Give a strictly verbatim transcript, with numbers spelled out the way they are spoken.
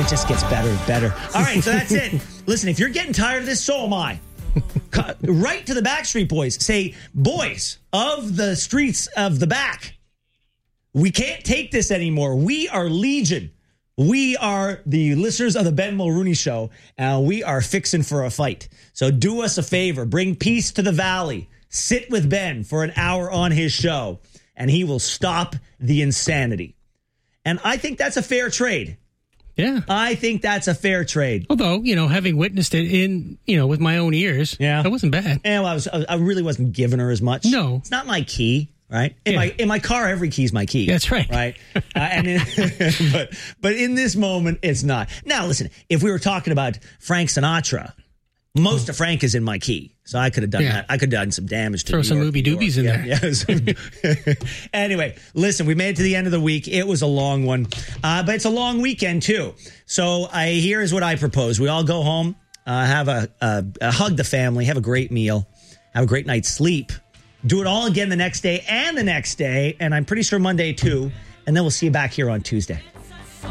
it just gets better and better. All right, so that's it. Listen, if you're getting tired of this, so am I. Write to the Backstreet Boys. Say, boys of the streets of the back, we can't take this anymore. We are Legion. We are the listeners of the Ben Mulrooney Show, and we are fixing for a fight. So do us a favor. Bring peace to the valley. Sit with Ben for an hour on his show, and he will stop the insanity. And I think that's a fair trade. Yeah. I think that's a fair trade. Although, you know, having witnessed it in, you know, with my own ears, yeah, it wasn't bad. And I was, I really wasn't giving her as much. No. It's not my key, right? In yeah. my in my car, every key is my key. That's right. Right? uh, and in, but but in this moment, it's not. Now, listen, if we were talking about Frank Sinatra, most oh. of Frank is in my key. So I could have done yeah. that. I could have done some damage to Throw New some York, movie New York. doobies in yeah, there. Yeah, anyway, listen, we made it to the end of the week. It was a long one, uh, but it's a long weekend too. So I here is what I propose: we all go home, uh, have a, a, a hug the family, have a great meal, have a great night's sleep, do it all again the next day and the next day, and I'm pretty sure Monday too, and then we'll see you back here on Tuesday.